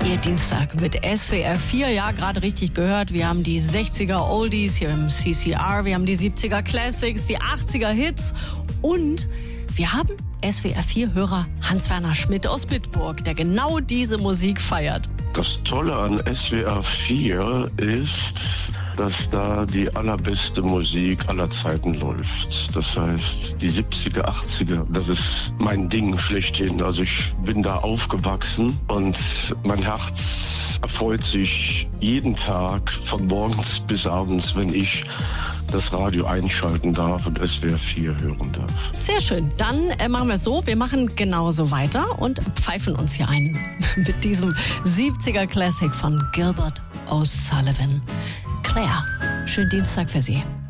Ihr Dienstag mit SWR 4, ja, gerade richtig gehört. Wir haben die 60er Oldies hier im CCR, wir haben die 70er Classics, die 80er Hits und wir haben SWR 4-Hörer Hans-Werner Schmidt aus Bitburg, der genau diese Musik feiert. Das Tolle an SWR 4 ist, dass da die allerbeste Musik aller Zeiten läuft. Das heißt, die 70er, 80er, das ist mein Ding schlechthin. Also ich bin da aufgewachsen und mein Herz erfreut sich jeden Tag von morgens bis abends, wenn ich das Radio einschalten darf und SWR 4 hören darf. Sehr schön. Dann machen wir es so, wir machen genauso weiter und pfeifen uns hier ein mit diesem 70er Classic von Gilbert O'Sullivan. Claire, schönen Dienstag für Sie.